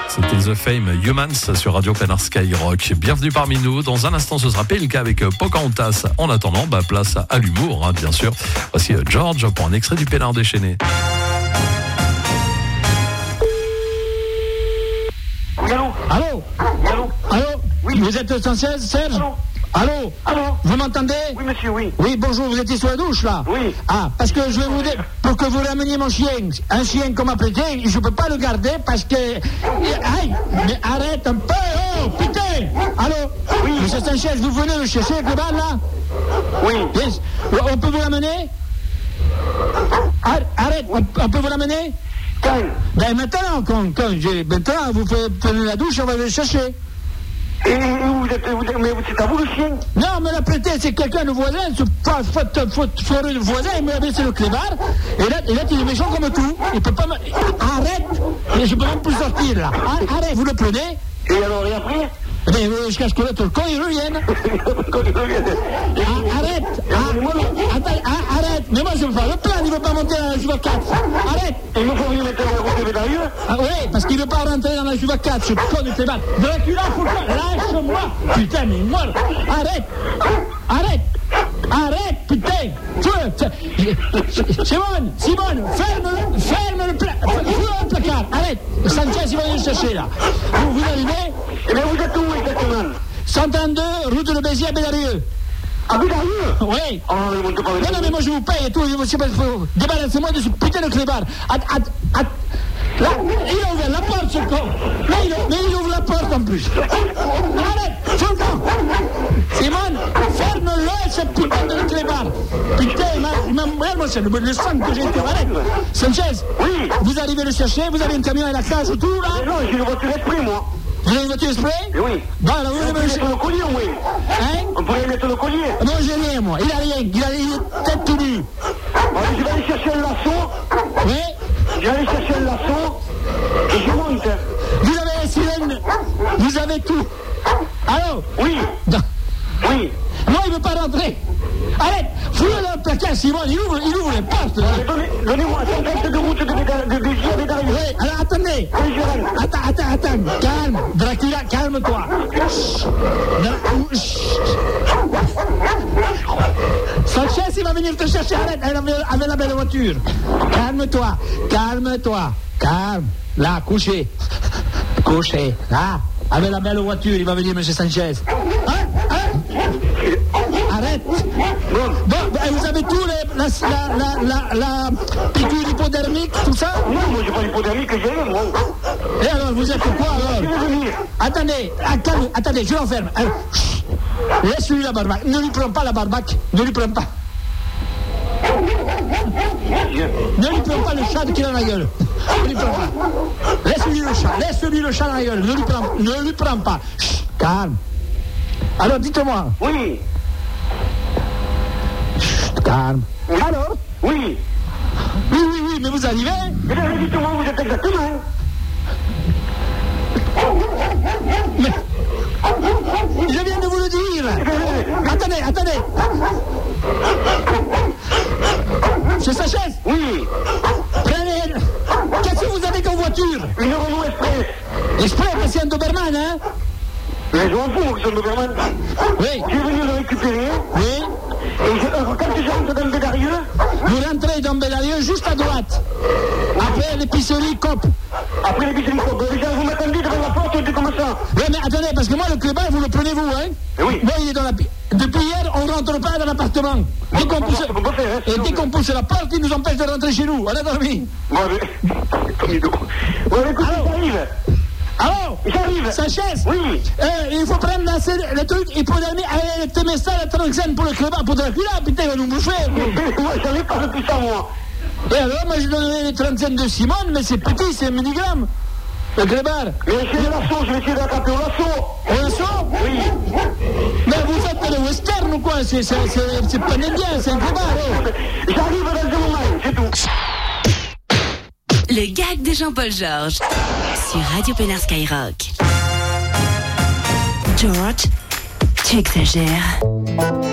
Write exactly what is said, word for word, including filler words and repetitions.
C'était The Fame Humans sur Radio Pénard Skyrock. Bienvenue parmi nous. Dans un instant, ce sera P L K avec Pocahontas. En attendant, bah, place à l'humour, hein, bien sûr. Voici George pour un extrait du Pénard déchaîné. Oui, allô? Allô? Allô? Allô? Oui. Vous êtes au cent seize, Serge? Allô? Allô? Allô? Vous m'entendez? Oui, monsieur, oui. Oui, bonjour, vous étiez sous la douche, là? Oui. Ah, parce que je vais vous dire, pour que vous rameniez mon chien, un chien qu'on m'a prêté, je peux pas le garder parce que... Aïe, mais arrête un peu, oh, putain! Allô? Oui. Monsieur Sanchez, vous venez le chercher avec le bal, là? Oui. Yes. On peut vous l'amener? Arrête, on, on peut vous l'amener? Quand? Ben maintenant, quand, quand j'ai, maintenant, vous faites prenez la douche, on va le chercher. Et vous êtes, vous êtes, mais c'est à vous le chien? Non, me l'a prêté, c'est quelqu'un de voisin, ce faute, faute, foireux de voisin, il m'a laissé le clébard, et là, et là, il est méchant comme tout, il peut pas me... Arrête, mais je peux même plus sortir, là. Arrête, vous le prenez? Et alors, et après? Mais euh, jusqu'à ce que l'autre con, il revienne. Ah, arrête, ah, attends, ah, arrête, mais moi je veux pas le plan, il veut pas monter dans la Juva quatre. Arrête. Et il faut venir mettre la route de Bédarieux? Ah oui, parce qu'il veut pas rentrer dans la Juva quatre, ce con de clébard. Dracula, faut pas, lâche-moi. Putain, mais mort. Arrête, arrête. Arrête, putain! Feu! Simone! Simone! Ferme, ferme le pla... le placard! Arrête! Sanchez, il va venir le chercher, là. Vous, vous arrivez? Eh bien, vous êtes où exactement? cent trente-deux, route de Béziers à Bédarieux. À Bédarieux? Oui. Oh, non, mais pas... Non, non, mais moi, je vous paye et tout. Débarrassez-moi de ce putain de clébard. At, at, at. Là, il a ouvert la porte, ce con. Là, il a... Mais il ouvre la porte, en plus. Arrête! Fais le camp! Simone, ferme-le, ce putain de clébard. Putain, il m'a... Il m'a... Moi, c'est le, le sang que j'ai été. Arrête. Sanchez. Oui. Vous arrivez le chercher, vous avez un camion à la cage ou tout, là? Mais non, j'ai une voiture exprès, moi. Vous avez une voiture exprès? Eh oui. Bon, alors, vous On avez pourrait le mettre chercher. le collier, oui. Hein? On pourrait mettre le collier. Non, j'ai rien, moi. Il a rien. Il a il est tête tout nu. Bon, je vais aller chercher un lasso. Oui? Je vais aller chercher un lasso. Et je monte. Vous avez la sirène. Vous avez tout. Allô? Oui. Non. Oui. Non, il ne veut pas rentrer. Arrête. Fouille-le dans le placard, Simon. Il ouvre, il ouvre les portes. Là. Donnez, donnez-moi cinquante de route de Béziers à Bédarieux. Oui, alors attendez. Oui, je rentre. Attends, attends, attends. Calme. Dracula, calme-toi. Chut. Dra- Chut. Sanchez, il va venir te chercher. Arrête, avec, avec la belle voiture. Calme-toi. Calme-toi. Calme. Là, couché. Couché. Là. Avec la belle voiture, il va venir, monsieur Sanchez. Hein? Hein? Arrête. Bon, bon, vous avez tout, les, la, la, la, la, la piqûre hypodermique, tout ça? Non, moi j'ai pas l'hypodermique, j'ai rien, moi. Et alors, vous êtes quoi, alors? Je vais venir. Attendez, attendez, attendez, je l'enferme. Laisse-lui la barbaque. Ne lui prends pas la barbaque. Ne lui prends pas. Ne lui prends pas le chat qu'il a dans la gueule. Ne lui prends pas. Laisse-lui le chat. Laisse-lui le chat dans la gueule. Ne lui prends, ne lui prends pas. Chut, calme. Alors, dites-moi. Oui. Chut, calme. Oui. Alors? Oui. Oui, oui, oui, mais vous arrivez? Eh bien, dites-moi où vous êtes exactement. Mais... Je viens de vous le dire. Attendez, attendez. Monsieur Sanchez? Oui. Prenez... Qu'est-ce que vous avez comme voiture? Une Renault Express. Exprès, mais c'est un Doberman, hein? Mais je m'en fous, que c'est un Doberman. Oui. J'ai venu le récupérer. Oui. Et je, euh, quand je rentre dans Bédarieux, Vous rentrez dans Bédarieux juste à droite. Après l'épicerie Cop. après l'épicerie, déjà vous m'attendez devant la porte, de comment ça? Oui, mais attendez, parce que moi, le clébard, vous le prenez vous, hein? Eh oui. Moi, il est dans la... Depuis hier, on ne rentre pas dans l'appartement. Dès qu'on pousse... on peut pas faire, hein, Et sinon, dès mais- qu'on pousse la porte, il nous empêche de rentrer chez nous. On a dormi. Bon, mais... Comme il doit. Bon, écoute, Allô? j'arrive. Allô? J'arrive. Sanchez? Oui. Euh, il faut prendre la, le truc, il faut donner euh, le Temesta, le Tranxène pour le clébard, pour Dracula, putain, il va nous bouffer. Moi, j'en ai pas depuis ça, moi. Et alors, moi, je donnerai les trentaines de Simone, mais c'est petit, c'est un milligramme. Le clébard. Mais j'ai le lasso, je vais essayer d'attraper au lasso. Au lasso? Oui. Mais vous faites le western ou quoi? C'est, c'est, c'est, c'est pas indien, c'est un clébard. Oh. J'arrive dans un moment, c'est tout. Le gag de Jean-Paul Georges sur Radio Pénard Skyrock. George, tu exagères.